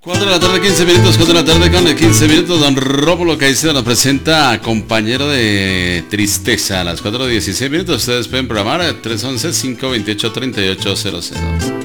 4 de la tarde, 15 minutos, 4 de la tarde con 15 minutos. Don Rómulo Caicedo nos presenta Compañero de Tristeza a las 4:16 minutos. Ustedes pueden programar 311-528-3800.